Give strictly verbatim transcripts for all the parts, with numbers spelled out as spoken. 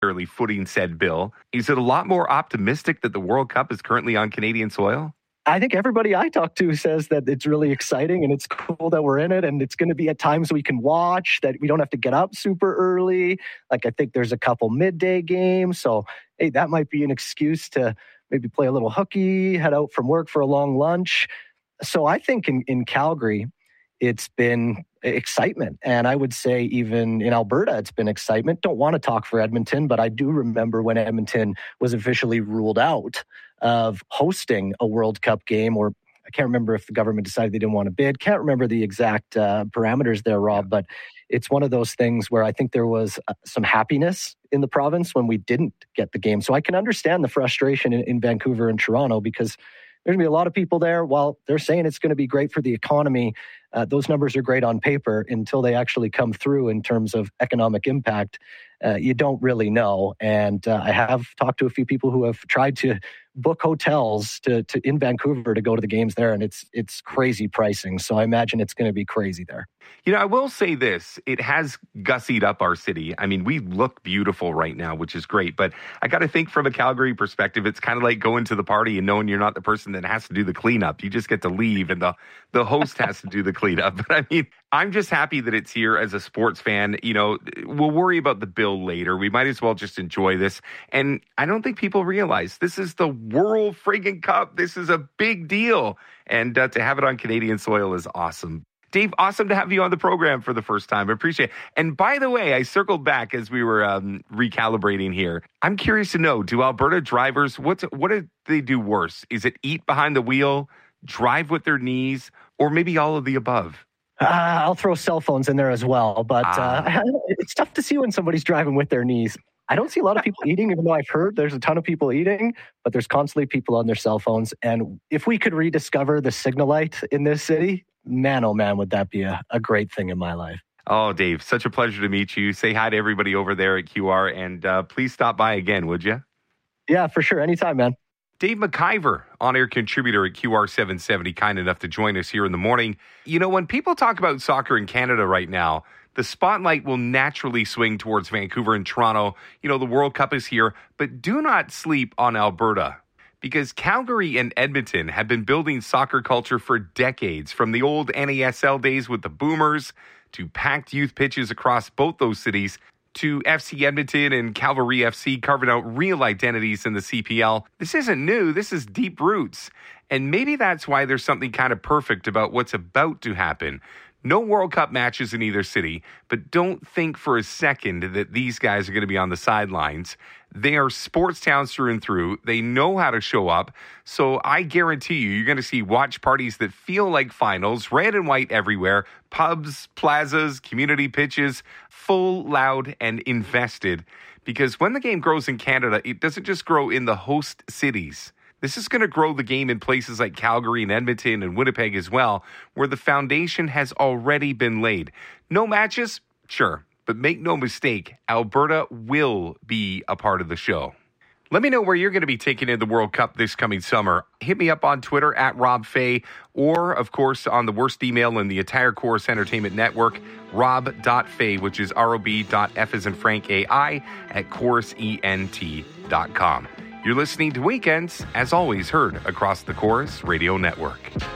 early footing said bill. Is it a lot more optimistic that the World Cup is currently on Canadian soil? I think everybody I talk to says that it's really exciting and it's cool that we're in it, and it's going to be at times we can watch, that we don't have to get up super early. Like, I think there's a couple midday games. So, hey, that might be an excuse to maybe play a little hooky, head out from work for a long lunch. So I think in, in Calgary, it's been excitement. And I would say even in Alberta, it's been excitement. Don't want to talk for Edmonton, but I do remember when Edmonton was officially ruled out of hosting a World Cup game, or I can't remember if the government decided they didn't want to bid. Can't remember the exact uh, parameters there, Rob, but it's one of those things where I think there was uh, some happiness in the province when we didn't get the game. So I can understand the frustration in, in Vancouver and Toronto, because there's going to be a lot of people there. While they're saying it's going to be great for the economy, uh, those numbers are great on paper until they actually come through in terms of economic impact. Uh, you don't really know. And uh, I have talked to a few people who have tried to book hotels to, to in Vancouver to go to the games there, and it's it's crazy pricing. So I imagine it's going to be crazy there. You know, I will say this. It has gussied up our city. I mean, we look beautiful right now, which is great. But I got to think from a Calgary perspective, it's kind of like going to the party and knowing you're not the person that has to do the cleanup. You just get to leave and the, the host has to do the cleanup. But I mean, I'm just happy that it's here as a sports fan. You know, we'll worry about the bill later. We might as well just enjoy this. And I don't think people realize this is the World friggin' Cup. This is a big deal. And uh, to have it on Canadian soil is awesome. Dave, awesome to have you on the program for the first time. I appreciate it. And by the way, I circled back as we were um, recalibrating here. I'm curious to know, do Alberta drivers, what's, what do they do worse? Is it eat behind the wheel, drive with their knees, or maybe all of the above? Uh, I'll throw cell phones in there as well. But ah. uh, it's tough to see when somebody's driving with their knees. I don't see a lot of people eating, even though I've heard there's a ton of people eating, but there's constantly people on their cell phones. And if we could rediscover the signal light in this city, man, oh man, would that be a, a great thing in my life. Oh, Dave, such a pleasure to meet you. Say hi to everybody over there at Q R, and uh, please stop by again, would you? Yeah, for sure. Anytime, man. Dave McIver, on-air contributor at Q R seven seventy, kind enough to join us here in the morning. You know, when people talk about soccer in Canada right now, the spotlight will naturally swing towards Vancouver and Toronto. You know, the World Cup is here, but do not sleep on Alberta, because Calgary and Edmonton have been building soccer culture for decades, from the old N A S L days with the Boomers to packed youth pitches across both those cities, to F C Edmonton and Cavalry F C carving out real identities in the C P L. This isn't new. This is deep roots. And maybe that's why there's something kind of perfect about what's about to happen. No World Cup matches in either city, but don't think for a second that these guys are going to be on the sidelines. They are sports towns through and through. They know how to show up. So I guarantee you, you're going to see watch parties that feel like finals, red and white everywhere, pubs, plazas, community pitches, full, loud, and invested. Because when the game grows in Canada, it doesn't just grow in the host cities. This is going to grow the game in places like Calgary and Edmonton and Winnipeg as well, where the foundation has already been laid. No matches? Sure. But make no mistake, Alberta will be a part of the show. Let me know where you're going to be taking in the World Cup this coming summer. Hit me up on Twitter at Rob Fay, or, of course, on the worst email in the entire Chorus Entertainment Network, rob.fay, which is R-O-B.F as in Frank A-I, at chorus E N T dot com. You're listening to Weekends, as always, heard across the Chorus Radio Network.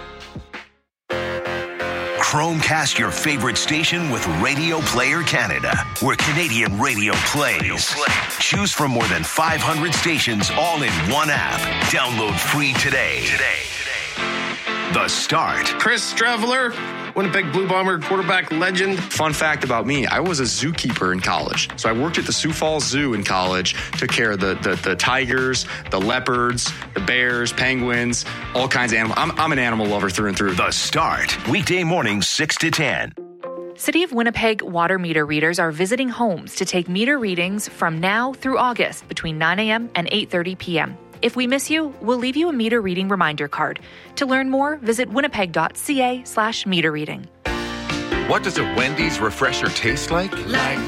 Chromecast your favorite station with Radio Player Canada, where Canadian radio plays. Choose from more than five hundred stations, all in one app. Download free today. Today. The Start. Chris Streveler, Winnipeg Blue Bomber quarterback legend. Fun fact about me, I was a zookeeper in college. So I worked at the Sioux Falls Zoo in college, took care of the, the, the tigers, the leopards, the bears, penguins, all kinds of animals. I'm, I'm an animal lover through and through. The Start, weekday mornings six to ten. City of Winnipeg water meter readers are visiting homes to take meter readings from now through August between nine a.m. and eight thirty p.m. If we miss you, we'll leave you a meter reading reminder card. To learn more, visit winnipeg.ca slash meter reading. What does a Wendy's refresher taste like? Like